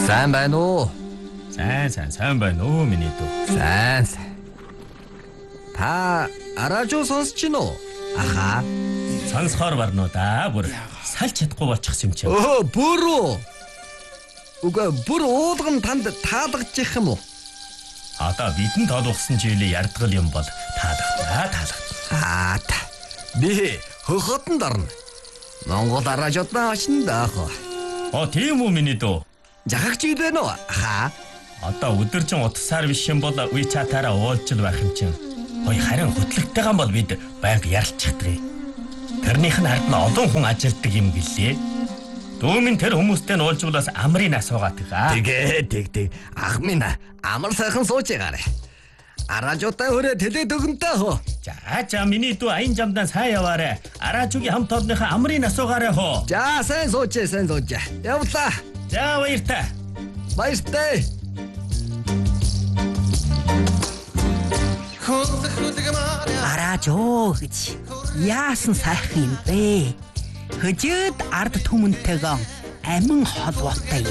Сайн байна уу? Сайн байна уу миний дүү. Сайн. Та радио сонсож байна уу? Аха. Сонсохоор барнуу да. Бүр салж чадахгүй болчихсон юм чи. Бүр үү? Үгүй бүр уулган танд таалагдчих юм уу? Одоо бидэнд толгосон жилийн ярдгал юм бол таалагдана. Би хөхөтөнд орно. Монгол радиотаа очно даах. Тийм үү миний дүү. Жахагч ид байна уу? Аха. Одоо өдөржин утасаар биш юм бол WeChat-аараа уулзал байх юм чинь. Харин хөтлөгтэйгэн бол бид байнга ярилцчихдаг. Тэрнийх нь хард нь олон хүн ажилтдаг юм гэлээ. Дүүмэн тэр хүмүүстэй нь уулзвал бас амрын асуугаад байгаа. Тэг. Ах минь амар сайхан сууж байгаарэ. Радиотаа хүрээ телед өгөнтэй хөө. За миний дүү аян жамдаа сайн яваарэ. Аражуугийн хамт олонныхаа амрын асуугаарэ хөө. За сайн сууж. Явлаа. За баяртай. Баяртай. Аражуу гэж яасан сайхан юм бэ? Хөжөөд ард түмэнтэйгэн амин холбоотой